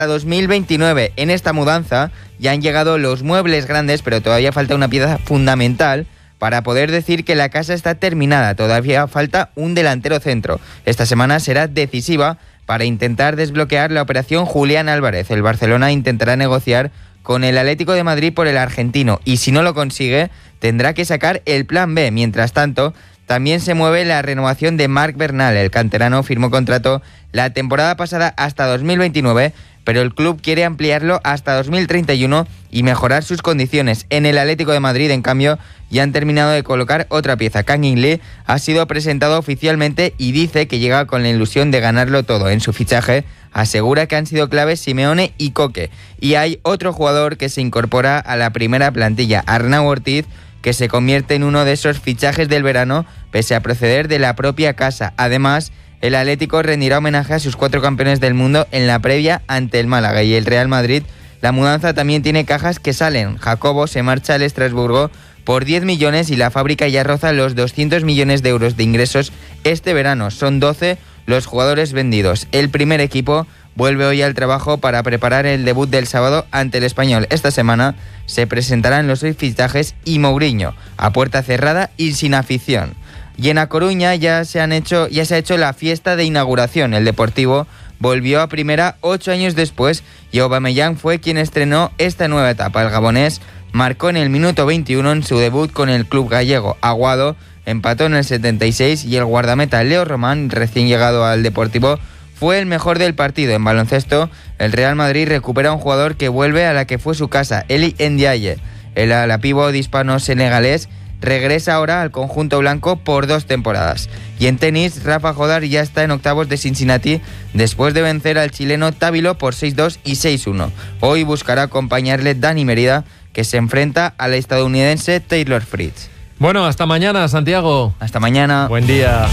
2029. En esta mudanza ya han llegado los muebles grandes, pero todavía falta una pieza fundamental para poder decir que la casa está terminada. Todavía falta un delantero centro. Esta semana será decisiva para intentar desbloquear la operación Julián Álvarez. El Barcelona intentará negociar con el Atlético de Madrid por el argentino y si no lo consigue tendrá que sacar el plan B. Mientras tanto, también se mueve la renovación de Marc Bernal. El canterano firmó contrato la temporada pasada hasta 2029, pero el club quiere ampliarlo hasta 2031 y mejorar sus condiciones. En el Atlético de Madrid, en cambio, ya han terminado de colocar otra pieza. Kang In-lee ha sido presentado oficialmente y dice que llega con la ilusión de ganarlo todo. En su fichaje asegura que han sido claves Simeone y Koke. Y hay otro jugador que se incorpora a la primera plantilla, Arnau Ortiz, que se convierte en uno de esos fichajes del verano, pese a proceder de la propia casa. Además, el Atlético rendirá homenaje a sus 4 campeones del mundo en la previa ante el Málaga y el Real Madrid. La mudanza también tiene cajas que salen. Jacobo se marcha al Estrasburgo por 10 millones y la fábrica ya roza los 200 millones de euros de ingresos este verano. Son 12 los jugadores vendidos. El primer equipo vuelve hoy al trabajo para preparar el debut del sábado ante el Español. Esta semana se presentarán los 6 fichajes y Mourinho a puerta cerrada y sin afición. Y en A Coruña ya se ha hecho la fiesta de inauguración. El Deportivo volvió a primera 8 años después y Aubameyang fue quien estrenó esta nueva etapa. El gabonés marcó en el minuto 21 en su debut con el club gallego. Aguado empató en el 76 y el guardameta Leo Román, recién llegado al Deportivo, fue el mejor del partido. En baloncesto, el Real Madrid recupera a un jugador que vuelve a la que fue su casa, Eli Ndiaye. El alapívot hispano-senegalés regresa ahora al conjunto blanco por 2 temporadas. Y en tenis, Rafa Jodar ya está en octavos de Cincinnati después de vencer al chileno Távilo por 6-2 y 6-1. Hoy buscará acompañarle Dani Merida, que se enfrenta al estadounidense Taylor Fritz. Bueno, hasta mañana, Santiago. Hasta mañana. Buen día.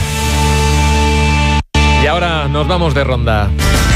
Y ahora nos vamos de ronda.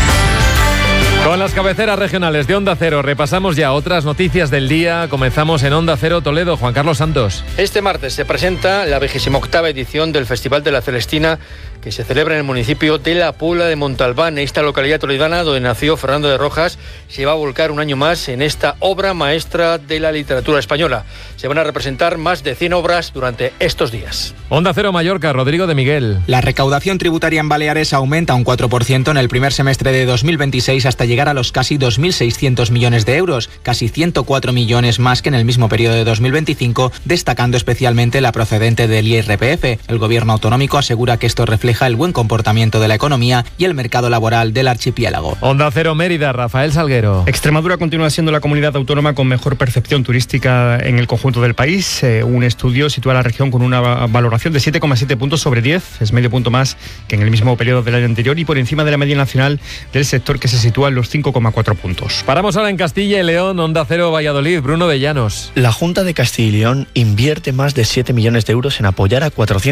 Con las cabeceras regionales de Onda Cero repasamos ya otras noticias del día. Comenzamos en Onda Cero Toledo. Juan Carlos Santos. Este martes se presenta la 28ª edición del Festival de la Celestina, que se celebra en el municipio de La Puebla de Montalbán. Esta localidad toledana, donde nació Fernando de Rojas, se va a volcar un año más en esta obra maestra de la literatura española. Se van a representar más de 100 obras durante estos días. Onda Cero Mallorca, Rodrigo de Miguel. La recaudación tributaria en Baleares aumenta un 4% en el primer semestre de 2026 hasta llegar a los casi 2.600 millones de euros, casi 104 millones más que en el mismo periodo de 2025, destacando especialmente la procedente del IRPF. El gobierno autonómico asegura que esto refleja el buen comportamiento de la economía y el mercado laboral del archipiélago. Onda Cero Mérida, Rafael Salguero. Extremadura continúa siendo la comunidad autónoma con mejor percepción turística en el conjunto del país. Un estudio sitúa a la región con una valoración de 7,7 puntos sobre 10, es medio punto más que en el mismo periodo del año anterior y por encima de la media nacional del sector, que se sitúa en los 5,4 puntos. Paramos ahora en Castilla y León, Onda Cero Valladolid, Bruno de Llanos. La Junta de Castilla y León invierte más de 7 millones de euros en apoyar a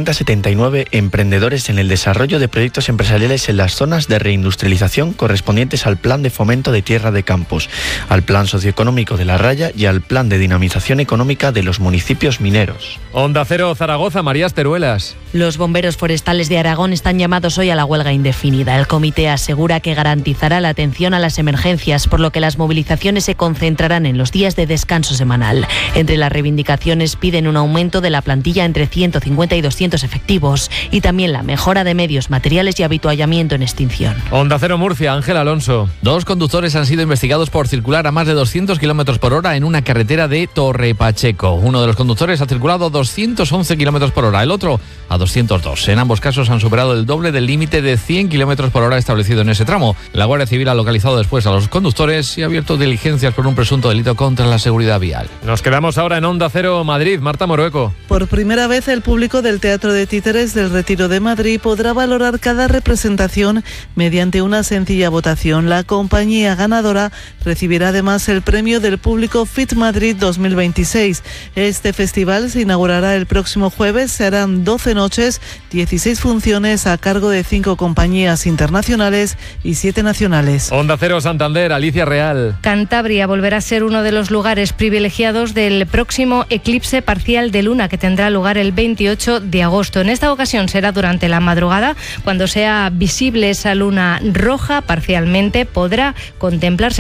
479 emprendedores en el desarrollo de proyectos empresariales en las zonas de reindustrialización correspondientes al Plan de Fomento de Tierra de Campos, al Plan Socioeconómico de la Raya y al Plan de Dinamización Económica de los municipios mineros. Onda Cero Zaragoza, Marías Teruelas. Los bomberos forestales de Aragón están llamados hoy a la huelga indefinida. El comité asegura que garantizará la atención a las emergencias, por lo que las movilizaciones se concentrarán en los días de descanso semanal. Entre las reivindicaciones piden un aumento de la plantilla entre 150 y 200 efectivos y también la mejora de medios, materiales y habituallamiento en extinción. Onda Cero Murcia, Ángel Alonso. 2 conductores han sido investigados por circular a más de 200 km por hora en una carretera de Torre Pacheco. Uno de los conductores ha circulado a 211 km por hora, el otro a 202. En ambos casos han superado el doble del límite de 100 km por hora establecido en ese tramo. La Guardia Civil ha localizado después a los conductores y ha abierto diligencias por un presunto delito contra la seguridad vial. Nos quedamos ahora en Onda Cero Madrid, Marta Morueco. Por primera vez el público del Teatro de Títeres del Retiro de Madrid podrá valorar cada representación mediante una sencilla votación. La compañía ganadora recibirá además el premio del público Fit Madrid 2026. Este festival se inaugurará el próximo jueves. Serán 12 noches, 16 funciones a cargo de 5 compañías internacionales y 7 nacionales. Onda Cero Santander, Alicia Real. Cantabria volverá a ser uno de los lugares privilegiados del próximo eclipse parcial de luna, que tendrá lugar el 28 de agosto. En esta ocasión será durante la madrugada, cuando sea visible esa luna roja parcialmente, podrá contemplarse